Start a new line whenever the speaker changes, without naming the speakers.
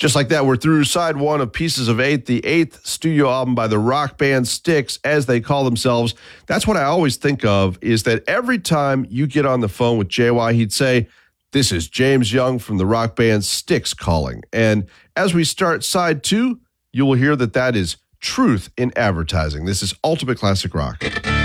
Just like that, we're through side one of Pieces of Eight, the eighth studio album by the rock band Styx, as they call themselves. That's what I always think of, is that every time you get on the phone with JY, he'd say, "This is James Young from the rock band Styx calling." And as we start side two, you will hear that is truth in advertising. This is Ultimate Classic Rock.